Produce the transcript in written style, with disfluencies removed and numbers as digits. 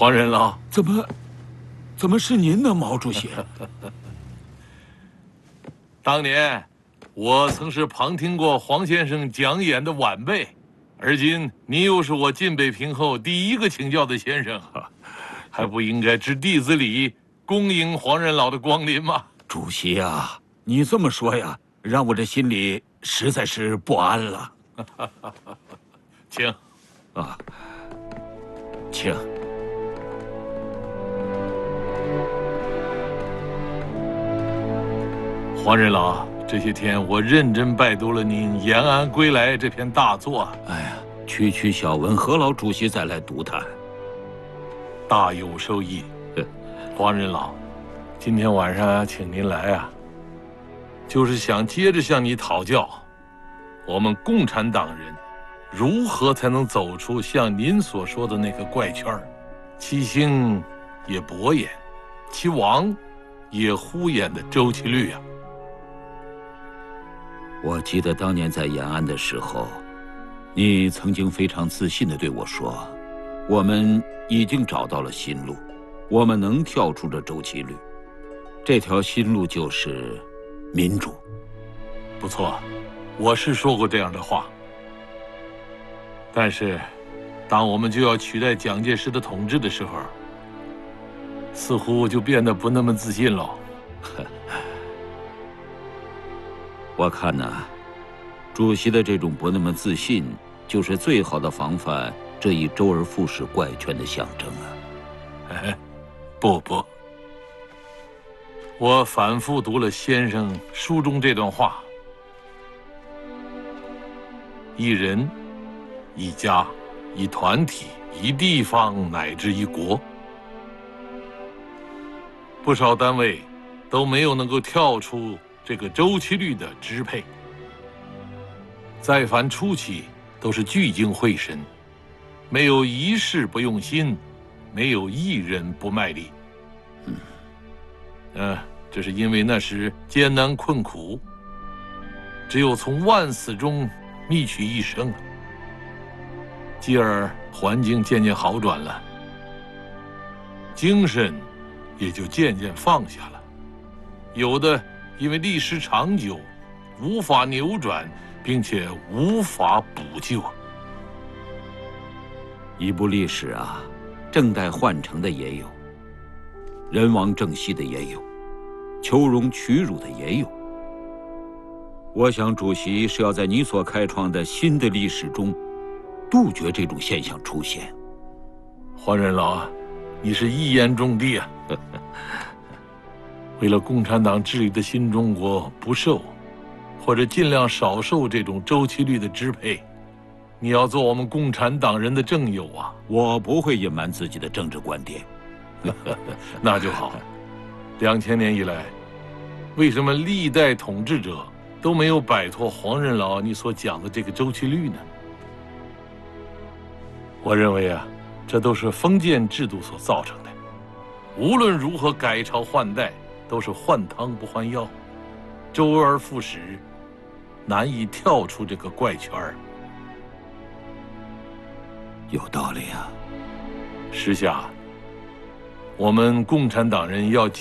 黄仁老， 怎么是您呢，毛主席？ 当年我曾是旁听过黄先生讲演的晚辈，而今您又是我进北平后第一个请教的先生，还不应该置弟子礼，恭迎黄仁老的光临吗？ 主席啊，你这么说呀，让我这心里实在是不安了。 请， 啊，请。 黄仁老，这些天我认真拜读了您《延安归来》这篇大作。 哎呀，区区小文，何劳主席再来读它？ 大有收益。黄仁老，今天晚上请您来啊，就是想接着向你讨教，我们共产党人如何才能走出像您所说的那个怪圈儿，其兴也勃衍，其亡也忽衍的周期率啊。 我记得当年在延安的时候，你曾经非常自信地对我说：“我们已经找到了新路，我们能跳出这周期率。这条新路就是民主。” 不错，我是说过这样的话。但是，当我们就要取代蒋介石的统治的时候，似乎就变得不那么自信了。 我看呢，主席的这种不那么自信，就是最好的防范这一周而复始怪圈的象征啊！ 哎，不，我反复读了先生书中这段话：一人、一家、一团体、一地方，乃至一国，不少单位都没有能够跳出这个周期率的支配，再凡初期都是聚精会神，没有一事不用心，没有一人不卖力。这是因为那时艰难困苦，只有从万死中觅取一生，继而环境渐渐好转了，精神也就渐渐放下了。有的因为历史长久，无法扭转，并且无法补救。 一部历史啊，正待换成的也有，人亡政息的也有，求荣取辱的也有。我想主席是要在你所开创的新的历史中，杜绝这种现象出现。 黄仁老啊，你是一言中的啊！为了共产党治理的新中国不受，或者尽量少受这种周期率的支配，你要做我们共产党人的正友啊！ 我不会隐瞒自己的政治观点。 那就好。2000年以来，为什么历代统治者都没有摆脱黄仁老你所讲的这个周期率呢？我认为啊，这都是封建制度所造成的。无论如何改朝换代，都是换汤不换药，周而复始，难以跳出这个怪圈儿。 有道理啊。 时下，我们共产党人要